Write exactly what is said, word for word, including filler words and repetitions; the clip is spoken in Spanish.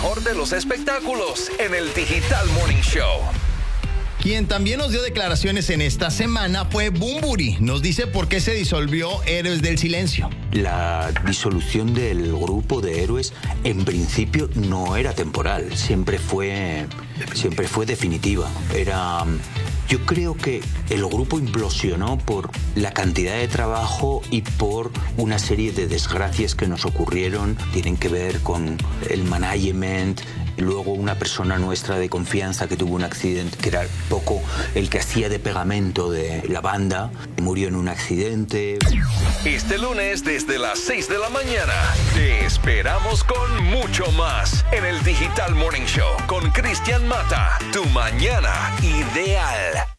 mejor de los espectáculos en el Digital Morning Show. Quien también nos dio declaraciones en esta semana fue Bunbury. Nos dice por qué se disolvió Héroes del Silencio. La disolución del grupo de Héroes en principio no era temporal, siempre fue, siempre fue definitiva. Era, yo creo que el grupo implosionó por la cantidad de trabajo y por una serie de desgracias que nos ocurrieron. Tienen que ver con el management. Luego una persona nuestra de confianza que tuvo un accidente, que era poco el que hacía de pegamento de la banda, murió en un accidente. Este lunes desde las seis de la mañana te esperamos con mucho más en el Digital Morning Show con Cristian Mata. Tu mañana ideal.